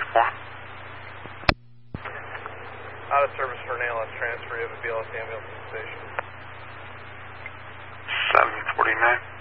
1. Out of service for an ALS transfer. You have a BLS ambulance at the station. 749.